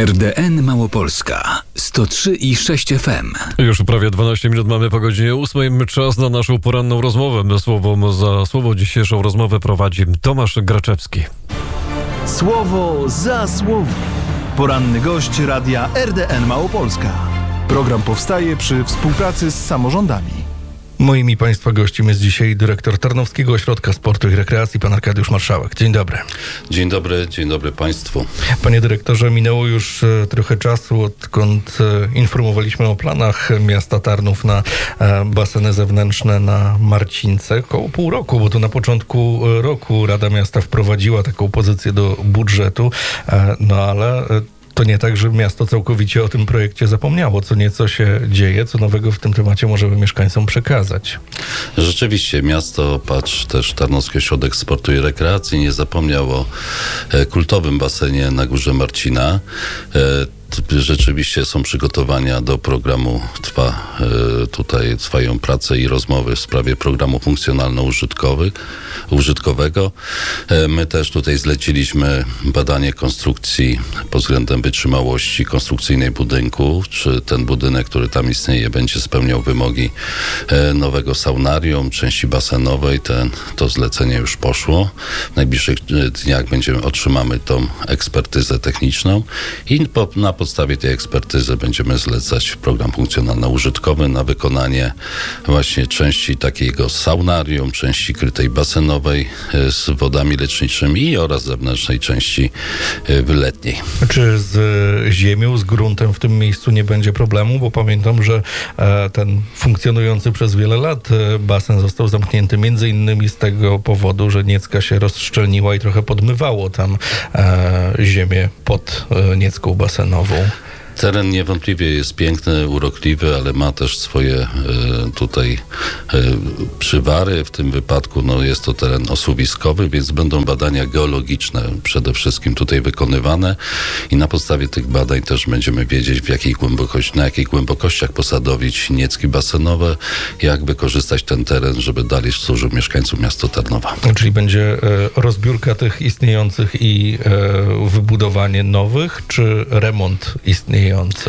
RDN Małopolska 103,6 FM. Już prawie 12 minut mamy po godzinie 8. Czas na naszą poranną rozmowę. Za słowo dzisiejszą rozmowę prowadzi Tomasz Graczewski. Słowo za słowo. Poranny gość radia RDN Małopolska. Program powstaje przy współpracy z samorządami. Moim i Państwa gościem jest dzisiaj dyrektor Tarnowskiego Ośrodka Sportu i Rekreacji, pan Arkadiusz Marszałek. Dzień dobry. Dzień dobry Państwu. Panie dyrektorze, minęło już trochę czasu, odkąd informowaliśmy o planach miasta Tarnów na baseny zewnętrzne na Marcince. Około pół roku, bo to na początku roku Rada Miasta wprowadziła taką pozycję do budżetu, no ale to nie tak, że miasto całkowicie o tym projekcie zapomniało. Co nieco się dzieje, co nowego w tym temacie możemy mieszkańcom przekazać. Rzeczywiście miasto, też Tarnowski Ośrodek Sportu i Rekreacji nie zapomniał o kultowym basenie na Górze Marcina. Rzeczywiście są przygotowania do programu, trwają prace i rozmowy w sprawie programu funkcjonalno-użytkowego. My też tutaj zleciliśmy badanie konstrukcji pod względem wytrzymałości konstrukcyjnej budynku, czy ten budynek, który tam istnieje, będzie spełniał wymogi nowego saunarium, części basenowej. To zlecenie już poszło. W najbliższych dniach otrzymamy tą ekspertyzę techniczną i na podstawie tej ekspertyzy będziemy zlecać program funkcjonalno-użytkowy na wykonanie właśnie części takiego saunarium, części krytej basenowej z wodami leczniczymi oraz zewnętrznej części letniej. Czy z ziemią, z gruntem w tym miejscu nie będzie problemu? Bo pamiętam, że ten funkcjonujący przez wiele lat basen został zamknięty między innymi z tego powodu, że Niecka się rozszczelniła i trochę podmywało tam ziemię pod Niecką basenową. Teren niewątpliwie jest piękny, urokliwy, ale ma też swoje przywary. W tym wypadku jest to teren osuwiskowy, więc będą badania geologiczne przede wszystkim tutaj wykonywane i na podstawie tych badań też będziemy wiedzieć, na jakich głębokościach posadowić niecki basenowe, jak wykorzystać ten teren, żeby dalej służył mieszkańcom miasta Tarnowa. Czyli będzie rozbiórka tych istniejących i wybudowanie nowych, czy remont istniejących?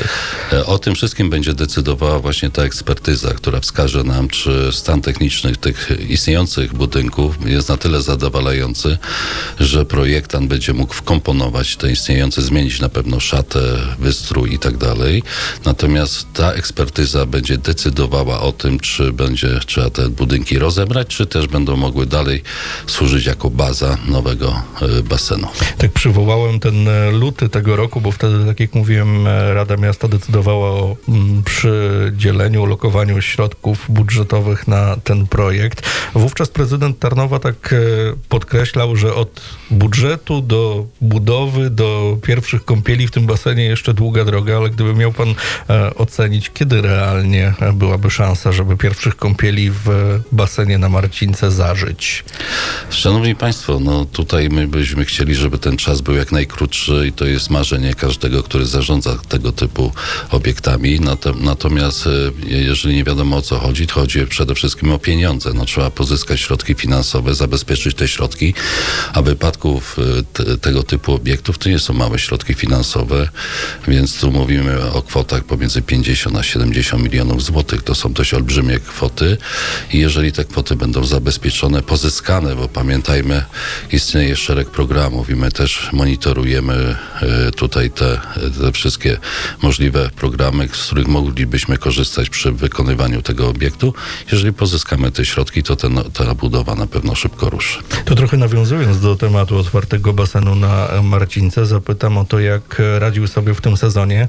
O tym wszystkim będzie decydowała właśnie ta ekspertyza, która wskaże nam, czy stan techniczny tych istniejących budynków jest na tyle zadowalający, że projektant będzie mógł wkomponować te istniejące, zmienić na pewno szatę, wystrój i tak dalej. Natomiast ta ekspertyza będzie decydowała o tym, czy trzeba te budynki rozebrać, czy też będą mogły dalej służyć jako baza nowego basenu. Tak przywołałem ten luty tego roku, bo wtedy, tak jak mówiłem, Rada Miasta decydowała o przydzieleniu, lokowaniu środków budżetowych na ten projekt. Wówczas prezydent Tarnowa tak podkreślał, że od budżetu do budowy, do pierwszych kąpieli w tym basenie jeszcze długa droga, ale gdyby miał pan ocenić, kiedy realnie byłaby szansa, żeby pierwszych kąpieli w basenie na Marcince zażyć? Szanowni Państwo, tutaj my byśmy chcieli, żeby ten czas był jak najkrótszy i to jest marzenie każdego, który zarządza tego typu obiektami. Natomiast jeżeli nie wiadomo, o co chodzi, to chodzi przede wszystkim o pieniądze. Trzeba pozyskać środki finansowe, zabezpieczyć te środki, a wypadków tego typu obiektów to nie są małe środki finansowe, więc tu mówimy o kwotach pomiędzy 50 a 70 milionów złotych. To są dość olbrzymie kwoty i jeżeli te kwoty będą zabezpieczone, pozyskane, bo pamiętajmy, istnieje szereg programów i my też monitorujemy tutaj te wszystkie możliwe programy, z których moglibyśmy korzystać przy wykonywaniu tego obiektu. Jeżeli pozyskamy te środki, to ta budowa na pewno szybko ruszy. To trochę nawiązując do tematu otwartego basenu na Marcince, zapytam o to, jak radził sobie w tym sezonie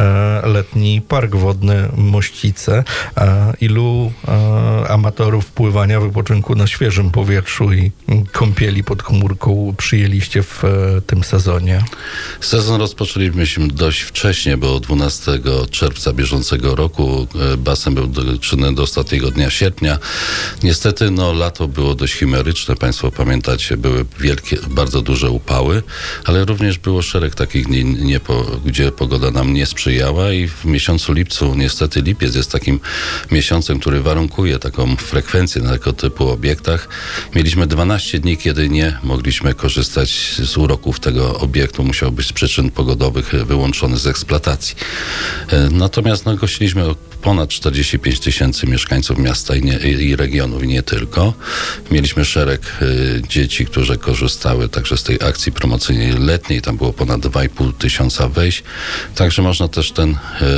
letni park wodny Mościce. Ilu amatorów pływania, wypoczynku na świeżym powietrzu i kąpieli pod chmurką przyjęliście w tym sezonie? Sezon rozpoczęliśmy dość wcześnie. wcześnie, bo 12 czerwca bieżącego roku basen był czynny do ostatniego dnia sierpnia. Niestety lato było dość chimeryczne, Państwo pamiętacie, były wielkie, bardzo duże upały, ale również było szereg takich dni, gdzie pogoda nam nie sprzyjała i w miesiącu lipcu, niestety lipiec jest takim miesiącem, który warunkuje taką frekwencję na tego typu obiektach. Mieliśmy 12 dni, kiedy nie mogliśmy korzystać z uroków tego obiektu. Musiał być z przyczyn pogodowych wyłączony z eksploatacji. Natomiast gościliśmy ponad 45 tysięcy mieszkańców miasta i regionów, i nie tylko. Mieliśmy szereg dzieci, które korzystały także z tej akcji promocyjnej letniej. Tam było ponad 2,5 tysiąca wejść. Także można też ten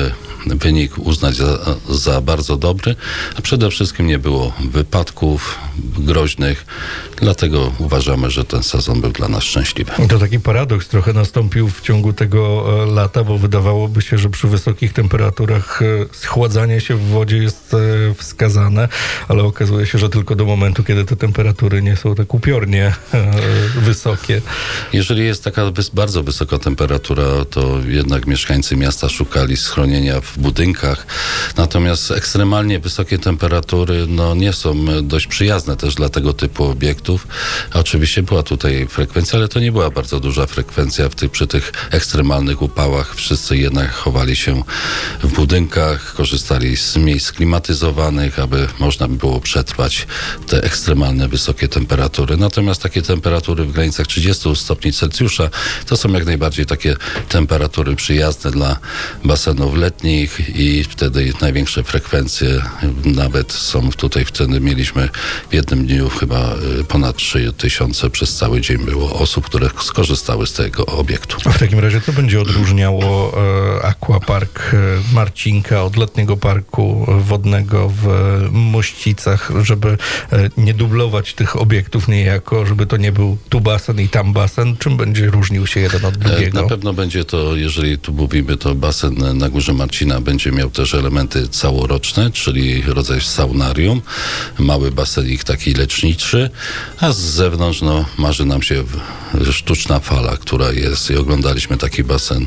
wynik uznać za bardzo dobry, a przede wszystkim nie było wypadków groźnych, dlatego uważamy, że ten sezon był dla nas szczęśliwy. To taki paradoks trochę nastąpił w ciągu tego lata, bo wydawałoby się, że przy wysokich temperaturach schładzanie się w wodzie jest wskazane, ale okazuje się, że tylko do momentu, kiedy te temperatury nie są tak upiornie wysokie. Jeżeli jest taka bardzo wysoka temperatura, to jednak mieszkańcy miasta szukali schronienia w budynkach, natomiast ekstremalnie wysokie temperatury nie są dość przyjazne też dla tego typu obiektów. Oczywiście była tutaj frekwencja, ale to nie była bardzo duża frekwencja przy tych ekstremalnych upałach. Wszyscy jednak chowali się w budynkach, korzystali z miejsc klimatyzowanych, aby można było przetrwać te ekstremalne wysokie temperatury. Natomiast takie temperatury w granicach 30 stopni Celsjusza to są jak najbardziej takie temperatury przyjazne dla basenów letnich i wtedy największe frekwencje nawet są tutaj. Wtedy mieliśmy w jednym dniu chyba ponad 3 tysiące przez cały dzień było osób, które skorzystały z tego obiektu. A w takim razie co będzie odróżniało Aquapark Marcinka od letniego parku wodnego w Mościcach, żeby nie dublować tych obiektów niejako, żeby to nie był tu basen i tam basen? Czym będzie różnił się jeden od drugiego? Na pewno będzie to, jeżeli tu mówimy, to basen na Górze Marcina będzie miał też elementy całoroczne, czyli rodzaj saunarium, mały basenik taki leczniczy, a z zewnątrz marzy nam się sztuczna fala, która jest i oglądaliśmy taki basen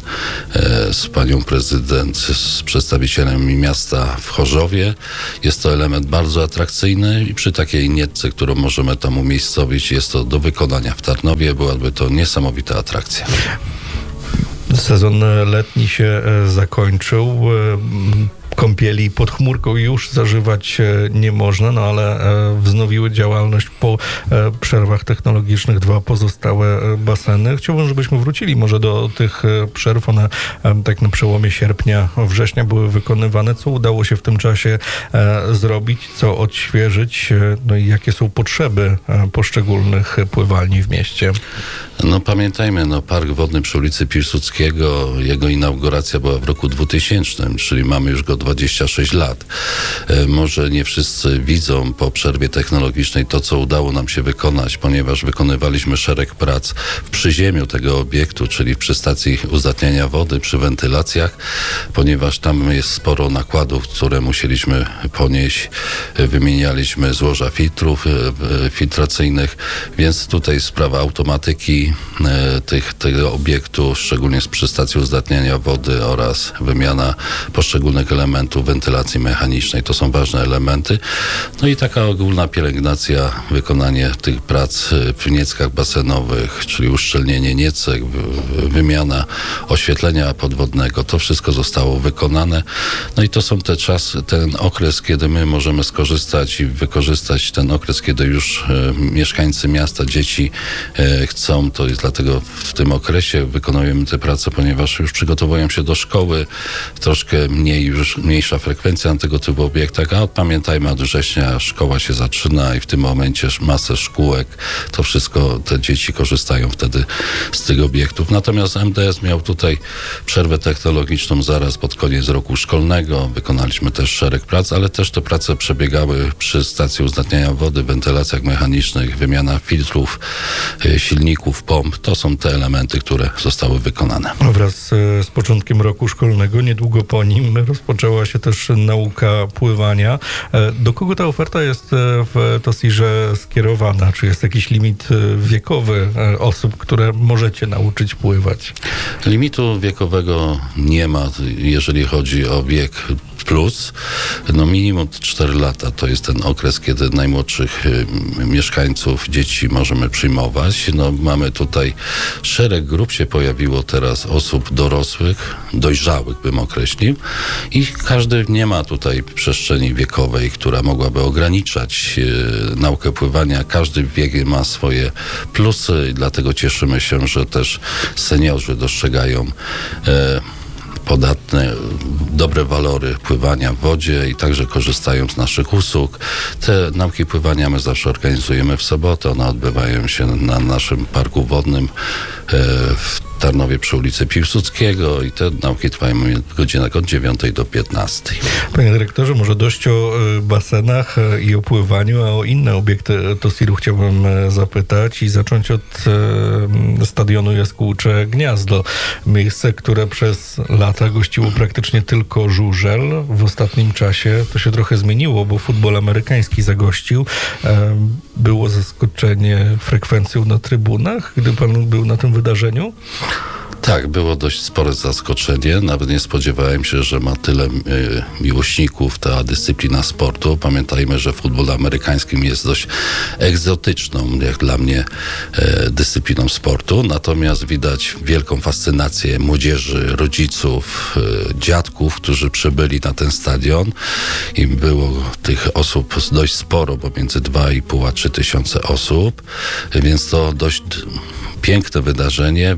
z panią prezydent, z przedstawicielem miasta w Chorzowie. Jest to element bardzo atrakcyjny i przy takiej nietce, którą możemy tam umiejscowić, jest to do wykonania w Tarnowie. Byłaby to niesamowita atrakcja. Sezon letni się zakończył. Kąpieli pod chmurką już zażywać nie można, ale wznowiły działalność po przerwach technologicznych 2 pozostałe baseny. Chciałbym, żebyśmy wrócili może do tych przerw. One tak na przełomie sierpnia, września były wykonywane. Co udało się w tym czasie zrobić, co odświeżyć, i jakie są potrzeby poszczególnych pływalni w mieście? Pamiętajmy, Park Wodny przy ulicy Piłsudskiego, jego inauguracja była w roku 2000, czyli mamy już go 26 lat. Może nie wszyscy widzą po przerwie technologicznej to, co udało nam się wykonać, ponieważ wykonywaliśmy szereg prac w przyziemiu tego obiektu, czyli przy stacji uzdatniania wody, przy wentylacjach, ponieważ tam jest sporo nakładów, które musieliśmy ponieść. Wymienialiśmy złoża filtrów filtracyjnych, więc tutaj sprawa automatyki tego obiektu, szczególnie przy stacji uzdatniania wody oraz wymiana poszczególnych elementów wentylacji mechanicznej. To są ważne elementy. I taka ogólna pielęgnacja, wykonanie tych prac w nieckach basenowych, czyli uszczelnienie niecek, wymiana oświetlenia podwodnego. To wszystko zostało wykonane. I to są ten okres, kiedy my możemy skorzystać i wykorzystać ten okres, kiedy już mieszkańcy miasta, dzieci chcą. To jest dlatego w tym okresie wykonujemy te prace, ponieważ już przygotowują się do szkoły. Troszkę mniejsza frekwencja na tego typu obiektach, a pamiętajmy, od września szkoła się zaczyna i w tym momencie masę szkółek, to wszystko, te dzieci korzystają wtedy z tych obiektów. Natomiast MDS miał tutaj przerwę technologiczną zaraz pod koniec roku szkolnego. Wykonaliśmy też szereg prac, ale też te prace przebiegały przy stacji uzdatniania wody, wentylacjach mechanicznych, wymiana filtrów, silników, pomp. To są te elementy, które zostały wykonane. Wraz z początkiem roku szkolnego, niedługo po nim, rozpoczęła się też nauka pływania. Do kogo ta oferta jest w TOSIR-ze skierowana? Czy jest jakiś limit wiekowy osób, które możecie nauczyć pływać? Limitu wiekowego nie ma, jeżeli chodzi o wiek plus. No minimum 4 lata to jest ten okres, kiedy najmłodszych mieszkańców, dzieci możemy przyjmować. No mamy tutaj szereg grup się pojawiło teraz osób dorosłych, dojrzałych bym określił i każdy nie ma tutaj przestrzeni wiekowej, która mogłaby ograniczać naukę pływania. Każdy wiek ma swoje plusy i dlatego cieszymy się, że też seniorzy dostrzegają podatne, dobre walory pływania w wodzie i także korzystają z naszych usług. Te nauki pływania my zawsze organizujemy w sobotę. One odbywają się na naszym parku wodnym w Tarnowie przy ulicy Piłsudskiego i te nauki trwają w godzinach od 9 do 15. Panie dyrektorze, może dość o basenach i o pływaniu, a o inne obiekty TOSIR-u chciałbym zapytać i zacząć od stadionu Jaskółcze Gniazdo. Miejsce, które przez lata gościło praktycznie tylko żużel. W ostatnim czasie to się trochę zmieniło, bo futbol amerykański zagościł. Było zaskoczenie frekwencją na trybunach, gdy pan był na tym wydarzeniu? Tak, było dość spore zaskoczenie. Nawet nie spodziewałem się, że ma tyle miłośników ta dyscyplina sportu. Pamiętajmy, że futbol amerykańskim jest dość egzotyczną, jak dla mnie, dyscypliną sportu. Natomiast widać wielką fascynację młodzieży, rodziców, dziadków, którzy przybyli na ten stadion. I było tych osób dość sporo, bo między 2,5 a 3 tysiące osób. Więc to dość piękne wydarzenie.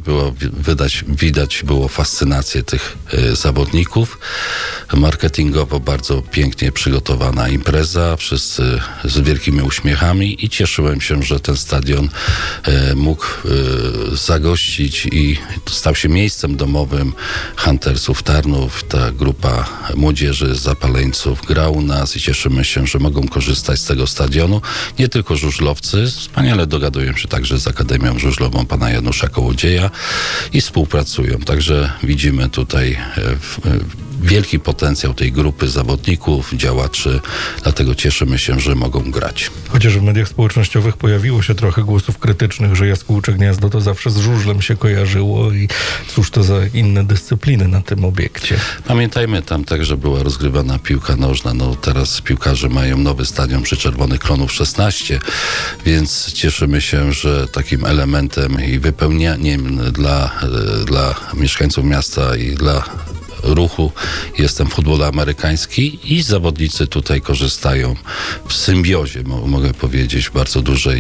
Widać było fascynację tych zawodników. Marketingowo bardzo pięknie przygotowana impreza. Wszyscy z wielkimi uśmiechami i cieszyłem się, że ten stadion mógł zagościć i stał się miejscem domowym Huntersów Tarnów. Ta grupa młodzieży, zapaleńców gra u nas i cieszymy się, że mogą korzystać z tego stadionu. Nie tylko żużlowcy, wspaniale dogadują się także z Akademią Żużlową pana Janusza Kołodzieja i współpracują. Także widzimy tutaj wielki potencjał tej grupy zawodników, działaczy, dlatego cieszymy się, że mogą grać. Chociaż w mediach społecznościowych pojawiło się trochę głosów krytycznych, że Jaskółcze Gniazdo to zawsze z żużlem się kojarzyło i cóż to za inne dyscypliny na tym obiekcie. Pamiętajmy, tam także była rozgrywana piłka nożna. No teraz piłkarze mają nowy stadion przy Czerwonych Klonów 16, więc cieszymy się, że takim elementem i wypełnianiem dla mieszkańców miasta i dla ruchu jest ten futbol amerykański i zawodnicy tutaj korzystają w symbiozie, mogę powiedzieć, bardzo dużej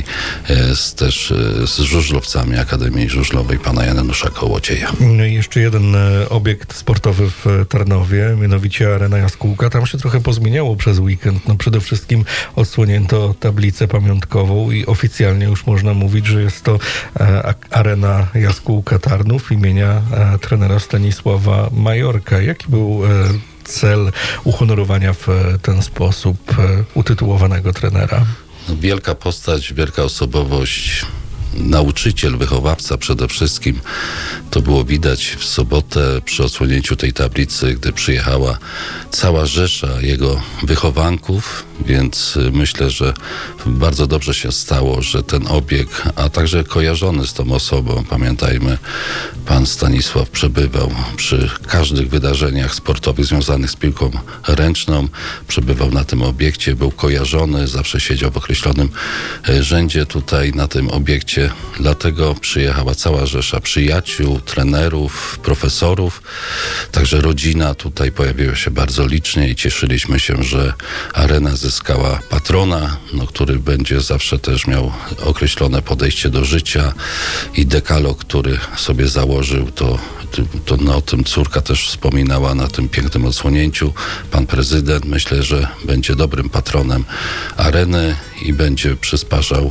z żużlowcami Akademii Żużlowej pana Janusza Kołodzieja. No i jeszcze jeden obiekt sportowy w Tarnowie, mianowicie Arena Jaskółka. Tam się trochę pozmieniało przez weekend. No przede wszystkim odsłonięto tablicę pamiątkową i oficjalnie już można mówić, że jest to Arena Jaskółka Tarnów imienia trenera Stanisława Majorka. Jaki był cel uhonorowania w ten sposób utytułowanego trenera? Wielka postać, wielka osobowość, nauczyciel, wychowawca przede wszystkim. To było widać w sobotę przy odsłonięciu tej tablicy, gdy przyjechała cała rzesza jego wychowanków, więc myślę, że bardzo dobrze się stało, że ten obiekt, a także kojarzony z tą osobą, pamiętajmy, pan Stanisław przebywał przy każdych wydarzeniach sportowych związanych z piłką ręczną, przebywał na tym obiekcie, był kojarzony, zawsze siedział w określonym rzędzie tutaj na tym obiekcie, dlatego przyjechała cała rzesza przyjaciół, trenerów, profesorów, także rodzina tutaj pojawiła się bardzo licznie i cieszyliśmy się, że arena zyskała patrona, który będzie zawsze też miał określone podejście do życia i dekalog, który sobie założył, to o tym córka też wspominała na tym pięknym odsłonięciu. Pan prezydent, myślę, że będzie dobrym patronem areny i będzie przysparzał,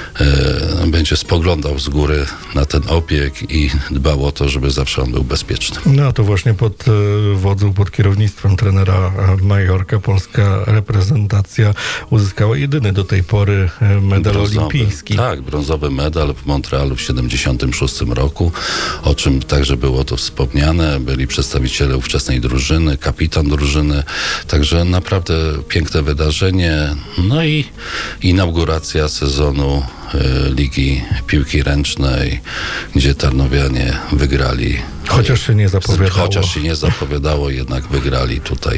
będzie spoglądał z góry na ten obieg i dbał o to, żeby zawsze on był bezpieczny. No to właśnie pod wodzą, pod kierownictwem trenera Majorka polska reprezentacja uzyskała jedyny do tej pory medal olimpijski. Tak, brązowy medal w Montrealu w 1976 roku, o czym także było to wspomniane. Byli przedstawiciele ówczesnej drużyny, kapitan drużyny, także naprawdę piękne wydarzenie. No i inauguracja sezonu Ligi Piłki Ręcznej, gdzie Tarnowianie wygrali. Chociaż się nie zapowiadało. Chociaż się nie zapowiadało, jednak wygrali tutaj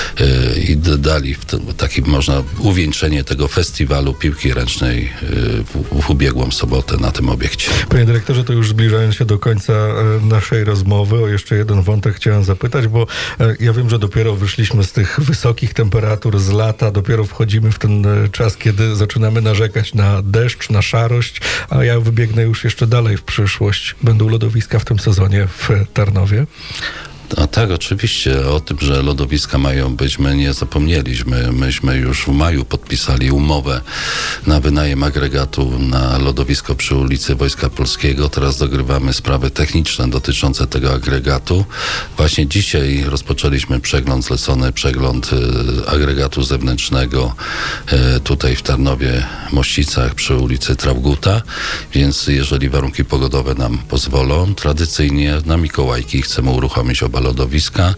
i dali takie, można, uwieńczenie tego festiwalu piłki ręcznej w ubiegłą sobotę na tym obiekcie. Panie dyrektorze, to już zbliżając się do końca naszej rozmowy, o jeszcze jeden wątek chciałem zapytać, bo ja wiem, że dopiero wyszliśmy z tych wysokich temperatur z lata, dopiero wchodzimy w ten czas, kiedy zaczynamy narzekać na deszcz, na szarość, a ja wybiegnę już jeszcze dalej w przyszłość. Będą lodowiska w tym sezonie w Tarnowie? A tak, oczywiście. O tym, że lodowiska mają być, my nie zapomnieliśmy. Myśmy już w maju podpisali umowę na wynajem agregatu na lodowisko przy ulicy Wojska Polskiego. Teraz dogrywamy sprawy techniczne dotyczące tego agregatu. Właśnie dzisiaj rozpoczęliśmy zlecony przegląd agregatu zewnętrznego tutaj w Tarnowie, Mościcach przy ulicy Trawguta, więc jeżeli warunki pogodowe nam pozwolą, tradycyjnie na Mikołajki chcemy uruchomić oba lodowiska.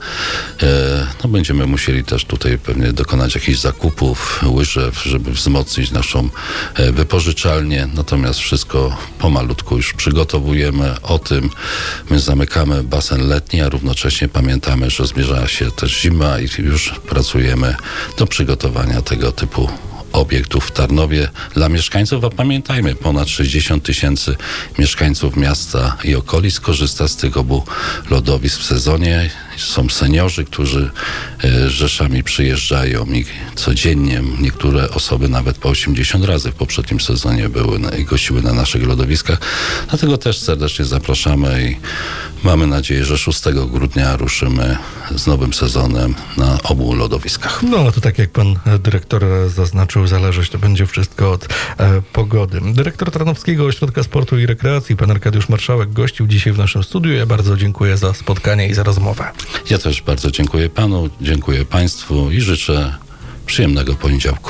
No, będziemy musieli też tutaj pewnie dokonać jakichś zakupów, łyżew, żeby wzmocnić naszą wypożyczalnię. Natomiast wszystko pomalutku już przygotowujemy. O tym my zamykamy basen letni, a równocześnie pamiętamy, że zbliża się też zima i już pracujemy do przygotowania tego typu obiektów w Tarnowie dla mieszkańców, a pamiętajmy, ponad 60 000 mieszkańców miasta i okolic korzysta z tych obu lodowisk w sezonie. Są seniorzy, którzy rzeszami przyjeżdżają i codziennie, niektóre osoby nawet po 80 razy w poprzednim sezonie były i gościły na naszych lodowiskach. Dlatego też serdecznie zapraszamy i mamy nadzieję, że 6 grudnia ruszymy z nowym sezonem na obu lodowiskach. No to tak jak pan dyrektor zaznaczył, zależeć to będzie wszystko od pogody. Dyrektor Tarnowskiego Ośrodka Sportu i Rekreacji, pan Arkadiusz Marszałek, gościł dzisiaj w naszym studiu. Ja bardzo dziękuję za spotkanie i za rozmowę. Ja też bardzo dziękuję panu, dziękuję państwu i życzę przyjemnego poniedziałku.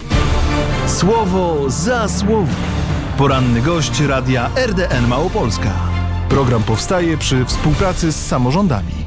Słowo za słowo. Poranny gość radia RDN Małopolska. Program powstaje przy współpracy z samorządami.